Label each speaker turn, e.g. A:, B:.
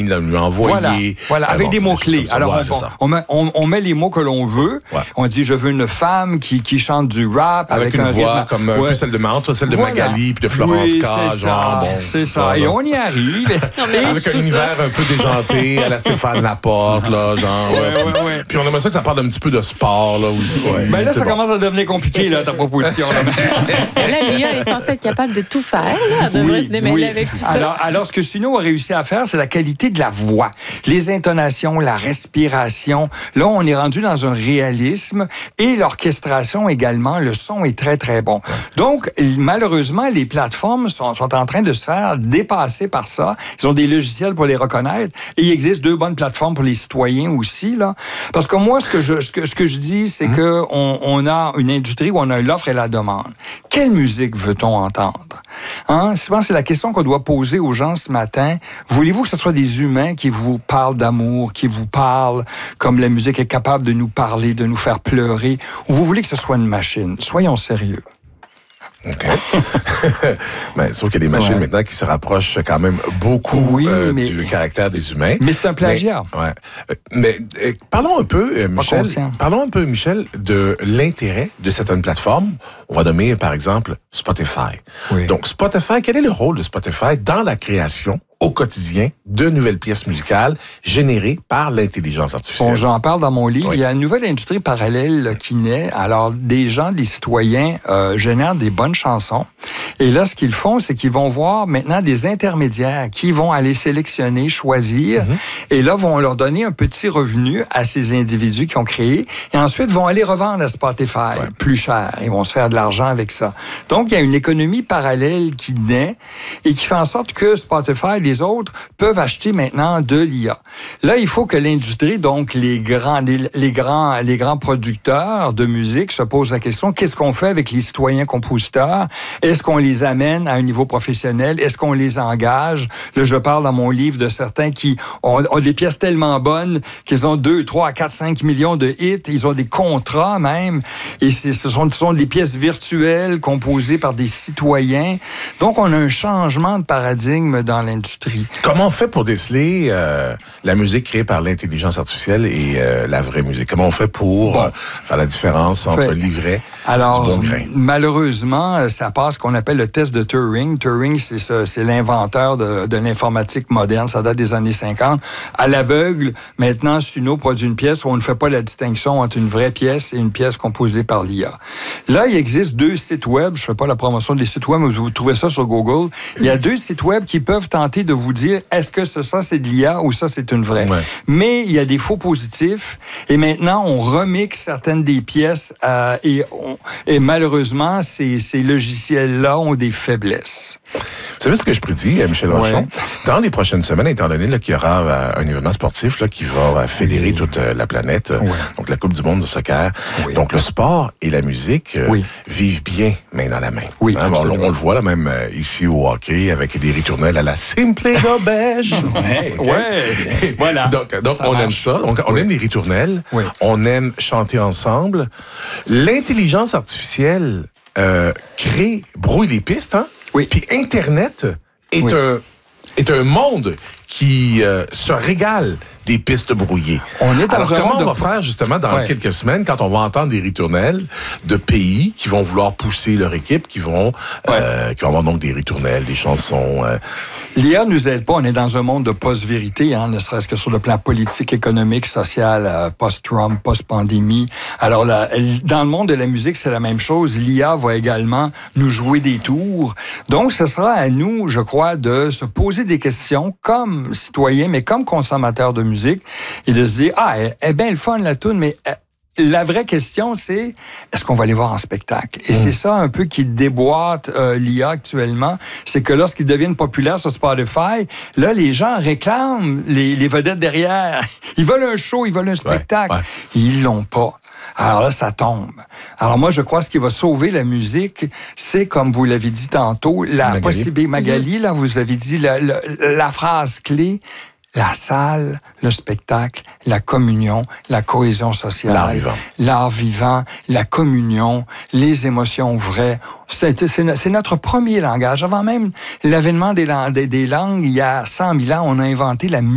A: lui envoyer.
B: Voilà, avec des mots-clés. Alors, on met les mots que l'on veut. Ouais. On dit, je veux une femme qui chante du rap.
A: Avec une voix comme un peu celle de celle de Magali puis de Florence K.
B: C'est ça. Et on y arrive.
A: Avec un univers un peu déjanté à la Stéphane Laporte, là, genre. Ouais. Puis on aimerait ça que ça parle un petit peu de sport, là, aussi.
B: Ben là, ça commence à devenir compliqué, là, ta proposition. Là,
C: l'IA est censée être capable de tout faire. Là. Elle devrait se démêler avec tout ça.
B: Alors, ce que Suno a réussi à faire, c'est la qualité de la voix. Les intonations, la respiration. Là, on est rendu dans un réalisme et l'orchestration également. Le son est très, très bon. Donc, malheureusement, les plateformes sont en train de se faire dépasser par ça. Ils ont des logiciels pour les reconnaître. Et il existe 2 bonnes plateformes pour les citoyens aussi, là. Parce que moi, ce que je dis, c'est que on a une industrie où on a l'offre et la demande. Quelle musique veut-on entendre? Souvent, c'est la question qu'on doit poser aux gens ce matin. Voulez-vous que ce soit des humains qui vous parlent d'amour, qui vous parlent comme la musique est capable de nous parler, de nous faire pleurer, ou vous voulez que ce soit une machine? Soyons sérieux.
A: OK. Mais sauf qu'il y a des machines maintenant qui se rapprochent quand même beaucoup du caractère des humains.
B: Mais c'est un plagiat.
A: Mais parlons un peu, Michel, de l'intérêt de certaines plateformes. On va nommer, par exemple, Spotify. Oui. Donc, Spotify, quel est le rôle de Spotify dans la création au quotidien de nouvelles pièces musicales générées par l'intelligence artificielle?
B: Bon, j'en parle dans mon livre. Il y a une nouvelle industrie parallèle là, qui naît. Alors, des gens, des citoyens génèrent des bonnes chansons. Et là, ce qu'ils font, c'est qu'ils vont voir maintenant des intermédiaires qui vont aller sélectionner, choisir, et là, vont leur donner un petit revenu à ces individus qui ont créé, et ensuite vont aller revendre à Spotify plus cher. Ils vont se faire de l'argent avec ça. Donc, il y a une économie parallèle qui naît et qui fait en sorte que Spotify, les autres, peuvent acheter maintenant de l'IA. Là, il faut que l'industrie, donc les grands producteurs de musique se posent la question, qu'est-ce qu'on fait avec les citoyens compositeurs? Est-ce qu'on les amène à un niveau professionnel? Est-ce qu'on les engage? Là, je parle dans mon livre de certains qui ont des pièces tellement bonnes qu'ils ont 2, 3, 4, 5 millions de hits. Ils ont des contrats même. Et ce sont des pièces virtuelles composées par des citoyens. Donc, on a un changement de paradigme dans l'industrie.
A: Comment on fait pour déceler la musique créée par l'intelligence artificielle et la vraie musique? Comment on fait pour faire la différence entre l'ivraie et du bon grain?
B: Malheureusement, ça passe ce qu'on appelle le test de Turing. Turing, c'est l'inventeur de l'informatique moderne. Ça date des années 50. À l'aveugle, maintenant, Suno produit une pièce où on ne fait pas la distinction entre une vraie pièce et une pièce composée par l'IA. Là, il existe 2 sites web. Je ne fais pas la promotion des sites web, mais vous trouvez ça sur Google. Il y a 2 sites web qui peuvent tenter de vous dire est-ce que ça, c'est de l'IA ou ça, c'est une vraie. Ouais. Mais il y a des faux positifs. Et maintenant, on remixe certaines des pièces et malheureusement, ces logiciels-là ont des faiblesses.
A: Vous savez ce que je prédis, Michel Rochon? Dans les prochaines semaines, étant donné qu'il y aura un événement sportif qui va fédérer toute la planète, donc la Coupe du monde de soccer, donc le sport et la musique vivent bien main dans la main.
B: Oui,
A: on le voit là même ici au hockey avec des ritournelles à la Simple Gobèche.
B: Voilà.
A: Donc on aime ça. On aime les ritournelles. On aime chanter ensemble. L'intelligence artificielle brouille les pistes, hein?
B: Oui.
A: Puis Internet est un monde qui se régale des pistes brouillées. Alors, comment on va faire, justement, dans quelques semaines, quand on va entendre des ritournelles de pays qui vont vouloir pousser leur équipe, qui vont avoir donc des ritournelles, des chansons...
B: L'IA nous aide pas. On est dans un monde de post-vérité, ne serait-ce que sur le plan politique, économique, social, post-Trump, post-pandémie. Alors, dans le monde de la musique, c'est la même chose. L'IA va également nous jouer des tours. Donc, ce sera à nous, je crois, de se poser des questions comme citoyens, mais comme consommateurs de musique, et de se dire, elle est bien le fun, la toune, mais la vraie question, c'est, est-ce qu'on va aller voir en spectacle? Et c'est ça un peu qui déboîte l'IA actuellement, c'est que lorsqu'ils deviennent populaires sur Spotify, là, les gens réclament les vedettes derrière. Ils veulent un show, ils veulent un spectacle. Ils l'ont pas. Alors là, ça tombe. Alors moi, je crois que ce qui va sauver la musique, c'est, comme vous l'avez dit tantôt, la possibilité, Magali, là, vous avez dit la phrase clé, la salle, le spectacle, la communion, la cohésion sociale, l'art vivant, la communion, les émotions vraies. C'est notre premier langage. Avant même l'avènement des langues, il y a 100 000 ans, on a inventé la musique.